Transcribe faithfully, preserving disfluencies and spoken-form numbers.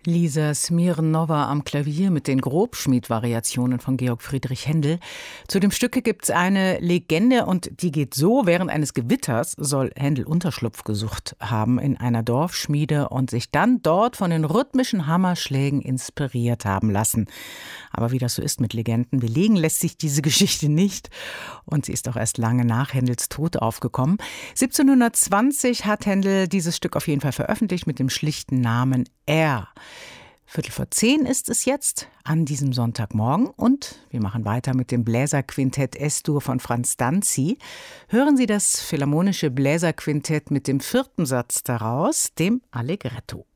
Lisa Smirnova am Klavier mit den Grobschmied-Variationen von Georg Friedrich Händel. Zu dem Stücke gibt es eine Legende und die geht so: Während eines Gewitters soll Händel Unterschlupf gesucht haben in einer Dorfschmiede und sich dann dort von den rhythmischen Hammerschlägen inspiriert haben lassen. Aber wie das so ist mit Legenden, belegen lässt sich diese Geschichte nicht. Und sie ist auch erst lange nach Händels Tod aufgekommen. siebzehnhundertzwanzig hat Händel dieses Stück auf jeden Fall veröffentlicht mit dem schlichten Namen Er. Viertel vor zehn ist es jetzt an diesem Sonntagmorgen und wir machen weiter mit dem Bläserquintett S-Dur von Franz Danzi. Hören Sie das Philharmonische Bläserquintett mit dem vierten Satz daraus, dem Allegretto.